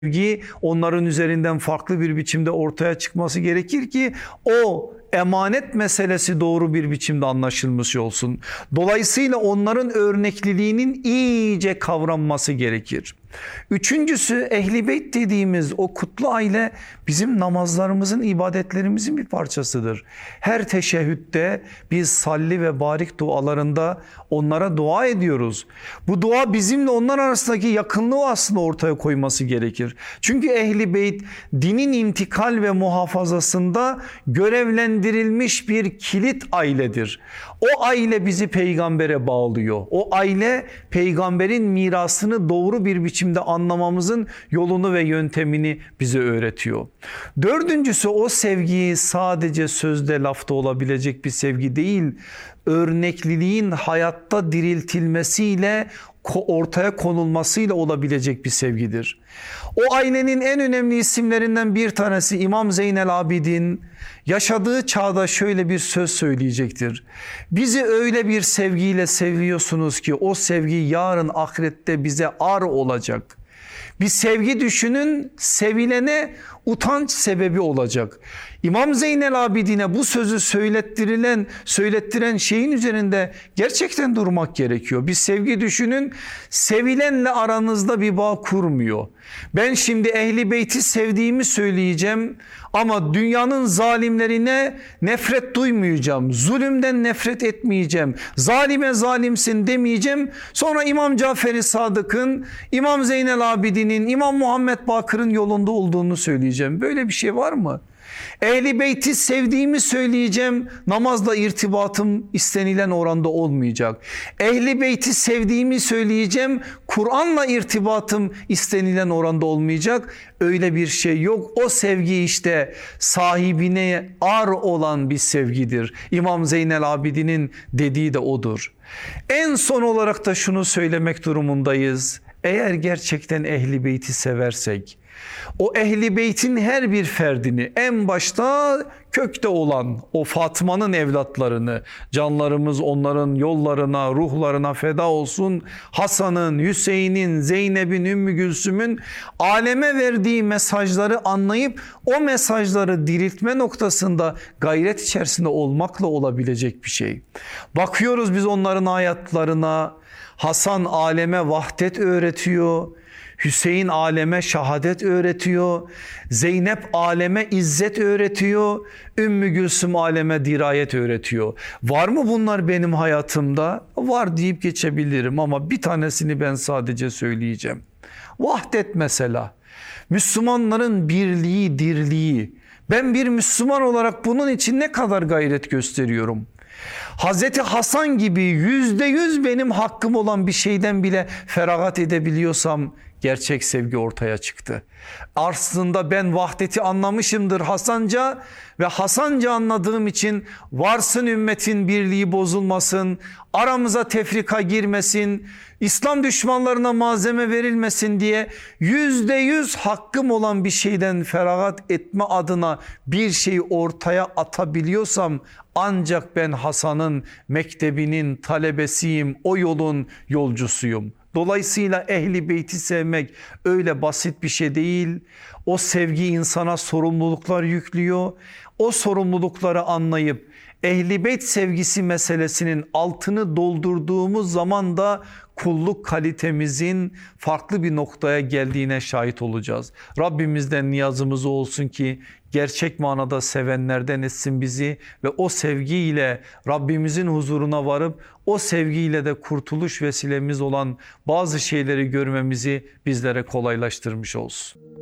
sevgi onların üzerinden farklı bir biçimde ortaya çıkması gerekir ki o emanet meselesi doğru bir biçimde anlaşılmış olsun. Dolayısıyla onların örnekliliğinin iyice kavranması gerekir. Üçüncüsü, Ehl-i Beyt dediğimiz o kutlu aile bizim namazlarımızın, ibadetlerimizin bir parçasıdır. Her teşehhütte biz salli ve barik dualarında onlara dua ediyoruz. Bu dua bizimle onlar arasındaki yakınlığı aslında ortaya koyması gerekir. Çünkü Ehl-i Beyt dinin intikal ve muhafazasında görevlendirilmiş bir kilit ailedir. O aile bizi peygambere bağlıyor. O aile peygamberin mirasını doğru bir biçimde anlamamızın yolunu ve yöntemini bize öğretiyor. Dördüncüsü, o sevgiyi sadece sözde lafta olabilecek bir sevgi değil, örnekliliğin hayatta diriltilmesiyle, ortaya konulmasıyla olabilecek bir sevgidir. O ailenin en önemli isimlerinden bir tanesi İmam Zeynel Abidin yaşadığı çağda şöyle bir söz söyleyecektir. Bizi öyle bir sevgiyle seviyorsunuz ki o sevgi yarın ahirette bize ar olacak. Bir sevgi düşünün, sevilene utanç sebebi olacak. İmam Zeynel Abidin'e bu sözü söylettiren şeyin üzerinde gerçekten durmak gerekiyor. Bir sevgi düşünün, sevilenle aranızda bir bağ kurmuyor. Ben şimdi Ehl-i Beyt'i sevdiğimi söyleyeceğim ama dünyanın zalimlerine nefret duymayacağım. Zulümden nefret etmeyeceğim. Zalime zalimsin demeyeceğim. Sonra İmam Cafer-i Sadık'ın, İmam Zeynel Abidin'in, İmam Muhammed Bakır'ın yolunda olduğunu söyleyeceğim. Böyle bir şey var mı? Ehl-i Beyt'i sevdiğimi söyleyeceğim, namazla irtibatım istenilen oranda olmayacak. Ehl-i Beyt'i sevdiğimi söyleyeceğim, Kur'an'la irtibatım istenilen oranda olmayacak. Öyle bir şey yok. O sevgi işte sahibine ar olan bir sevgidir. İmam Zeynel Abidin'in dediği de odur. En son olarak da şunu söylemek durumundayız. Eğer gerçekten Ehl-i Beyt'i seversek, o Ehl-i Beyt'in her bir ferdini, en başta kökte olan o Fatma'nın evlatlarını, canlarımız onların yollarına, ruhlarına feda olsun, Hasan'ın, Hüseyin'in, Zeynep'in, Ümmü Gülsüm'ün aleme verdiği mesajları anlayıp o mesajları diriltme noktasında gayret içerisinde olmakla olabilecek bir şey. Bakıyoruz biz onların hayatlarına, Hasan aleme vahdet öğretiyor. Hüseyin aleme şehadet öğretiyor. Zeynep aleme izzet öğretiyor. Ümmü Gülsüm aleme dirayet öğretiyor. Var mı bunlar benim hayatımda? Var deyip geçebilirim ama bir tanesini ben sadece söyleyeceğim. Vahdet mesela. Müslümanların birliği, dirliği. Ben bir Müslüman olarak bunun için ne kadar gayret gösteriyorum? Hazreti Hasan gibi %100 benim hakkım olan bir şeyden bile feragat edebiliyorsam gerçek sevgi ortaya çıktı. Aslında ben vahdeti anlamışımdır Hasanca ve Hasanca anladığım için varsın ümmetin birliği bozulmasın, aramıza tefrika girmesin, İslam düşmanlarına malzeme verilmesin diye %100 hakkım olan bir şeyden feragat etme adına bir şeyi ortaya atabiliyorsam ancak ben Hasan'ın mektebinin talebesiyim, o yolun yolcusuyum. Dolayısıyla Ehl-i Beyt'i sevmek öyle basit bir şey değil. O sevgi insana sorumluluklar yüklüyor. O sorumlulukları anlayıp Ehl-i Beyt sevgisi meselesinin altını doldurduğumuz zaman da kulluk kalitemizin farklı bir noktaya geldiğine şahit olacağız. Rabbimizden niyazımız olsun ki gerçek manada sevenlerden etsin bizi ve o sevgiyle Rabbimizin huzuruna varıp o sevgiyle de kurtuluş vesilemiz olan bazı şeyleri görmemizi bizlere kolaylaştırmış olsun.